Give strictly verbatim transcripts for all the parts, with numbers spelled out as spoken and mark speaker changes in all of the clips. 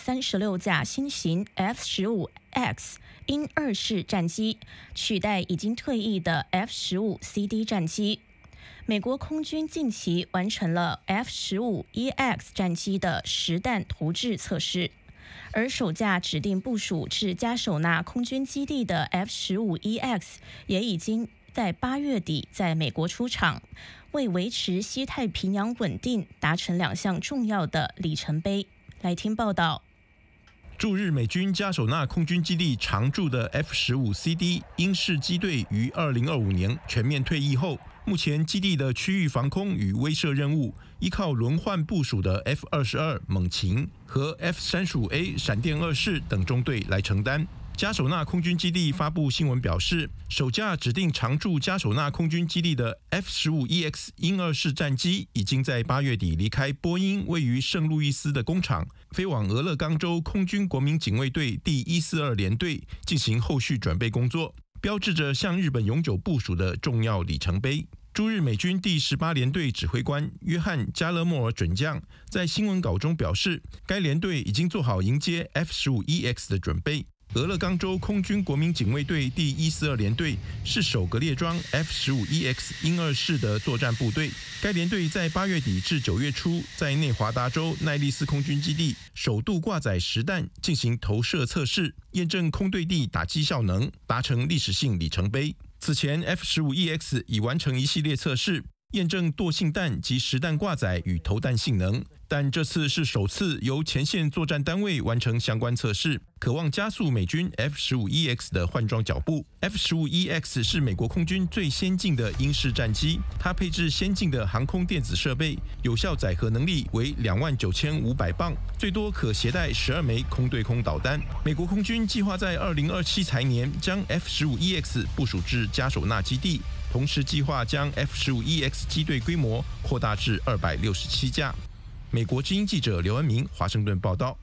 Speaker 1: 三十六架新型 F 十五 X 鹰二式战机，取代已经退役的 F 十五 C D 战机。美国空军近期完成了 F 十五 E X 战机的实弹投掷测试，而首架指定部署至加手纳空军基地的 F 十五 E X 也已经在八月底在美国出场，为维持西太平洋稳定达成两项重要的里程碑。来听报道。
Speaker 2: 驻日美军加手纳空军基地常驻的 F 十五 C D 鹰式机队于二零二五年全面退役后，目前基地的区域防空与威慑任务依靠轮换部署的 F 二十二猛禽和 F 三十五 A 闪电二式等中队来承担。加手纳空军基地发布新闻表示，首架指定常驻加手纳空军基地的 F 十五 E X 鹰二式战机已经在八月底离开波音位于圣路易斯的工厂，飞往俄勒冈州空军国民警卫队第一四二联队进行后续准备工作，标志着向日本永久部署的重要里程碑。驻日美军第十八联队指挥官约翰·加勒莫尔准将在新闻稿中表示，该联队已经做好迎接 F 十五 E X 的准备。俄勒冈州空军国民警卫队第一四二联队是首个列装 F 十五 E X 鹰二式的作战部队。该联队在八月底至九月初，在内华达州奈利斯空军基地首度挂载实弹进行投射测试，验证空对地打击效能，达成历史性里程碑。此前 F 十五 E X 已完成一系列测试，验证惰性弹及实弹挂载与投弹性能，但这次是首次由前线作战单位完成相关测试，渴望加速美军 F 十五 E X 的换装脚步。F 十五 E X 是美国空军最先进的鹰式战机，它配置先进的航空电子设备，有效载荷能力为两万九千五百磅，最多可携带十二枚空对空导弹。美国空军计划在二零二七财年将 F 十五 E X 部署至加手纳基地，同时计划将 F 十五 E X 机队规模扩大至二百六十七架。美国之音记者刘恩明华盛顿报道。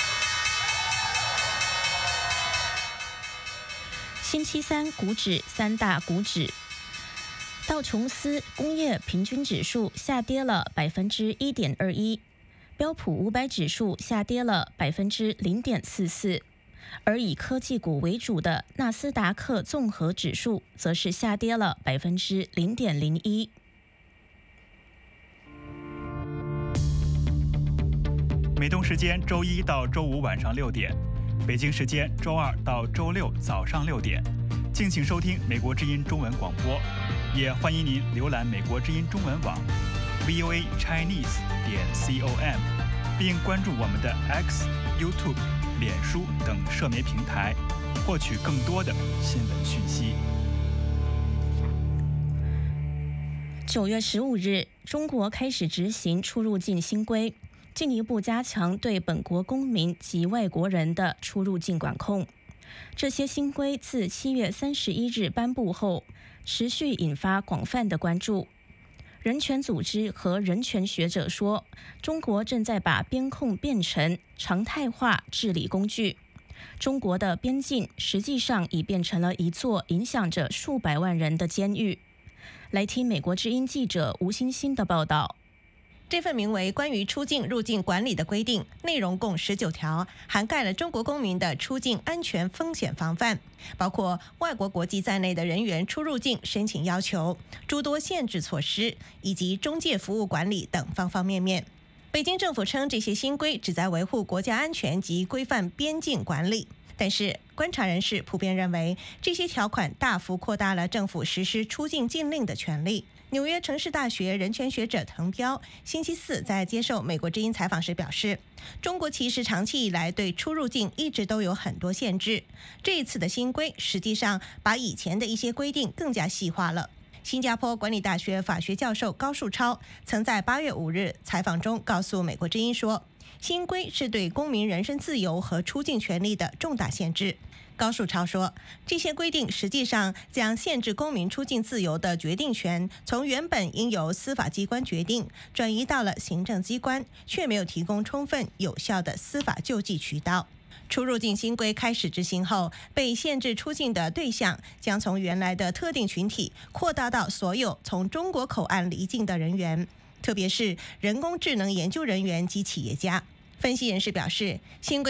Speaker 1: 星期三股指三大股指，道琼斯工业平均指数下跌了百分之一点二一，标普五百指数下跌了百分之零点四四，而以科技股为主的纳斯达克综合指数则是下跌了百分之零点零一。
Speaker 3: 美东时间周一到周五晚上六点，北京时间周二到周六早上六点，敬请收听美国之音中文广播，也欢迎您浏览美国之音中文网 V O A Chinese 点 com， 并关注我们的 X、YouTube、脸书等社媒平台，获取更多的新闻讯息。
Speaker 1: 九月十五日，中国开始执行出入境新规，进一步加强对本国公民及外国人的出入境管控。这些新规自七月三十一日颁布后，持续引发广泛的关注。人权组织和人权学者说，中国正在把边控变成常态化治理工具。中国的边境实际上已变成了一座影响着数百万人的监狱。来听美国之音记者吴欣欣的报道。
Speaker 4: 这份名为《关于出境入境管理的规定》，内容共十九条，涵盖了中国公民的出境安全风险防范，包括外国国籍在内的人员出入境申请要求、诸多限制措施以及中介服务管理等方方面面。北京政府称，这些新规旨在维护国家安全及规范边境管理。但是，观察人士普遍认为，这些条款大幅扩大了政府实施出境禁令的权利。纽约城市大学人权学者滕彪星期四在接受美国之音采访时表示，中国其实长期以来对出入境一直都有很多限制，这一次的新规实际上把以前的一些规定更加细化了。新加坡管理大学法学教授高树超曾在八月五日采访中告诉美国之音说，新规是对公民人身自由和出境权利的重大限制。高树超说，这些规定实际上将限制公民出境自由的决定权从原本应由司法机关决定，转移到了行政机关，却没有提供充分有效的司法救济渠道。出入境新规开始执行后，被限制出境的对象将从原来的特定群体扩大到所有从中国口岸离境的人员，特别是人工智能研究人员及企业家。分析人士表示，新规